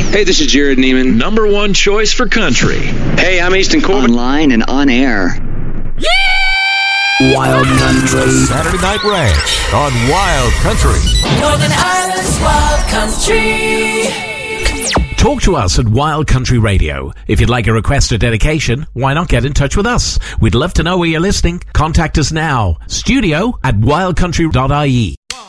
Hey, this is Jared Neiman. Number one choice for country. Hey, I'm Easton Corbin. Online and on air. Yeah! Wild Country. Saturday Night Ranch on Wild Country. Northern Ireland's Wild Country. Talk to us at Wild Country Radio. If you'd like a request or dedication, why not get in touch with us? We'd love to know where you're listening. Contact us now. Studio@wildcountry.ie.